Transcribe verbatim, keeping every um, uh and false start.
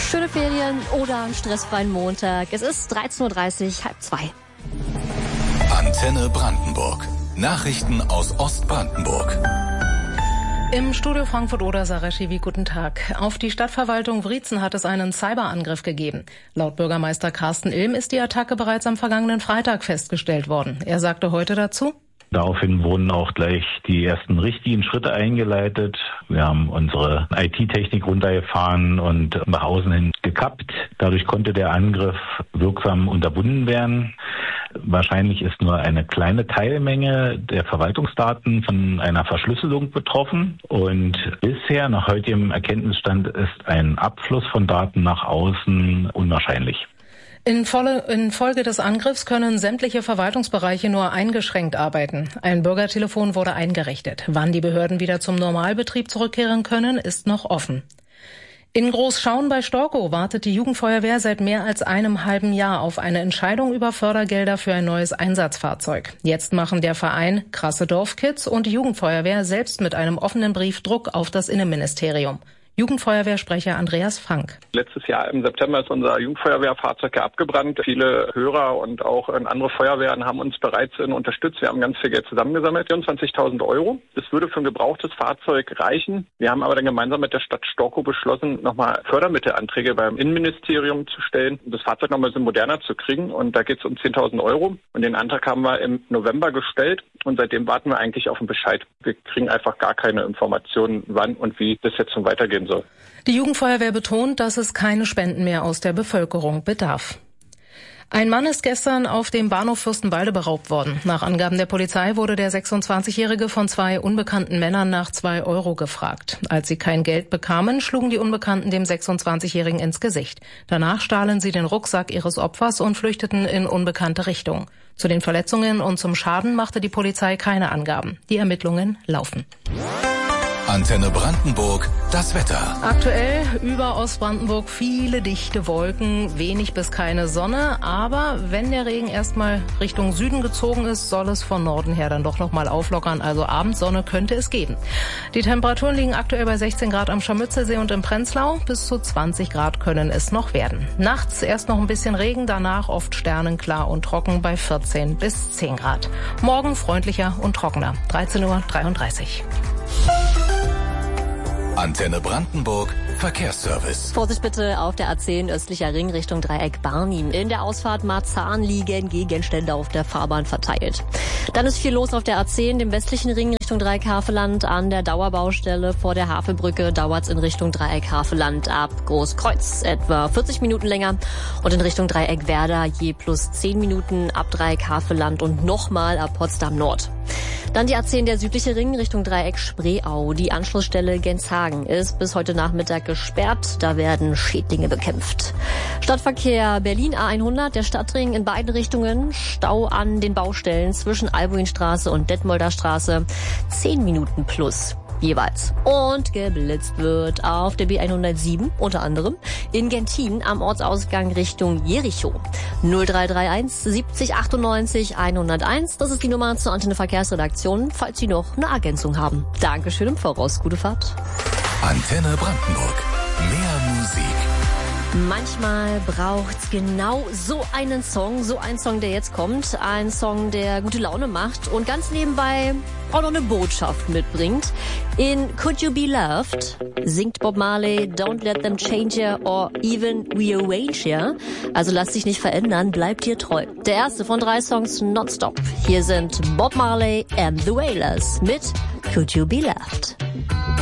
Schöne Ferien oder einen stressfreien Montag. Es ist dreizehn Uhr dreißig, halb zwei. Antenne Brandenburg. Nachrichten aus Ostbrandenburg. Im Studio Frankfurt-Oder, Sarah Schiwi, guten Tag. Auf die Stadtverwaltung Wriezen hat es einen Cyberangriff gegeben. Laut Bürgermeister Carsten Ilm ist die Attacke bereits am vergangenen Freitag festgestellt worden. Er sagte heute dazu: Daraufhin wurden auch gleich die ersten richtigen Schritte eingeleitet. Wir haben unsere I T-Technik runtergefahren und nach außen hin gekappt. Dadurch konnte der Angriff wirksam unterbunden werden. Wahrscheinlich ist nur eine kleine Teilmenge der Verwaltungsdaten von einer Verschlüsselung betroffen. Und bisher, nach heutigem Erkenntnisstand, ist ein Abfluss von Daten nach außen unwahrscheinlich. In Folge des Angriffs können sämtliche Verwaltungsbereiche nur eingeschränkt arbeiten. Ein Bürgertelefon wurde eingerichtet. Wann die Behörden wieder zum Normalbetrieb zurückkehren können, ist noch offen. In Großschauen bei Storkow wartet die Jugendfeuerwehr seit mehr als einem halben Jahr auf eine Entscheidung über Fördergelder für ein neues Einsatzfahrzeug. Jetzt machen der Verein Krasse Dorfkids und die Jugendfeuerwehr selbst mit einem offenen Brief Druck auf das Innenministerium. Jugendfeuerwehrsprecher Andreas Frank. Letztes Jahr im September ist unser Jugendfeuerwehrfahrzeug ja abgebrannt. Viele Hörer und auch andere Feuerwehren haben uns bereits unterstützt. Wir haben ganz viel Geld zusammengesammelt, vierundzwanzigtausend Euro. Das würde für ein gebrauchtes Fahrzeug reichen. Wir haben aber dann gemeinsam mit der Stadt Storkow beschlossen, nochmal Fördermittelanträge beim Innenministerium zu stellen, um das Fahrzeug nochmal so moderner zu kriegen. Und da geht es um zehntausend Euro. Und den Antrag haben wir im November gestellt. Und seitdem warten wir eigentlich auf einen Bescheid. Wir kriegen einfach gar keine Informationen, wann und wie das jetzt so weitergehen soll. Die Jugendfeuerwehr betont, dass es keine Spenden mehr aus der Bevölkerung bedarf. Ein Mann ist gestern auf dem Bahnhof Fürstenwalde beraubt worden. Nach Angaben der Polizei wurde der sechsundzwanzigjährige von zwei unbekannten Männern nach zwei Euro gefragt. Als sie kein Geld bekamen, schlugen die Unbekannten dem sechsundzwanzigjährigen ins Gesicht. Danach stahlen sie den Rucksack ihres Opfers und flüchteten in unbekannte Richtung. Zu den Verletzungen und zum Schaden machte die Polizei keine Angaben. Die Ermittlungen laufen. Antenne Brandenburg, das Wetter. Aktuell über Ostbrandenburg viele dichte Wolken, wenig bis keine Sonne. Aber wenn der Regen erstmal Richtung Süden gezogen ist, soll es von Norden her dann doch nochmal auflockern. Also Abendsonne könnte es geben. Die Temperaturen liegen aktuell bei sechzehn Grad am Scharmützelsee und im Prenzlau. Bis zu zwanzig Grad können es noch werden. Nachts erst noch ein bisschen Regen, danach oft sternenklar und trocken bei vierzehn bis zehn Grad. Morgen freundlicher und trockener. dreizehn Uhr dreiunddreißig. Antenne Brandenburg, Verkehrsservice. Vorsicht bitte auf der A zehn östlicher Ring Richtung Dreieck Barnim. In der Ausfahrt Marzahn liegen Gegenstände auf der Fahrbahn verteilt. Dann ist viel los auf der A zehn, dem westlichen Ring Richtung Dreieck Havelland. An der Dauerbaustelle vor der Havelbrücke dauert's in Richtung Dreieck Havelland ab Großkreuz etwa vierzig Minuten länger. Und in Richtung Dreieck Werder je plus zehn Minuten ab Dreieck Havelland und nochmal ab Potsdam Nord. Dann die A zehn, der südliche Ring Richtung Dreieck Spreeau. Die Anschlussstelle Genshagen ist bis heute Nachmittag gesperrt. Da werden Schädlinge bekämpft. Stadtverkehr Berlin A hundert, der Stadtring in beiden Richtungen. Stau an den Baustellen zwischen Albuinstraße und Detmolder Straße. Zehn Minuten plus jeweils. Und geblitzt wird auf der B hundertsieben, unter anderem in Gentin am Ortsausgang Richtung Jericho. null drei drei eins siebzig achtundneunzig hunderteins, das ist die Nummer zur Antenne Verkehrsredaktion, falls Sie noch eine Ergänzung haben. Dankeschön im Voraus, gute Fahrt. Antenne Brandenburg, mehr Musik. Manchmal braucht's genau so einen Song, so ein Song, der jetzt kommt. Ein Song, der gute Laune macht und ganz nebenbei auch noch eine Botschaft mitbringt. In Could You Be Loved singt Bob Marley Don't Let Them Change You or Even Rearrange You. Also lass dich nicht verändern, bleib dir treu. Der erste von drei Songs nonstop. Hier sind Bob Marley and the Wailers mit Could You Be Loved.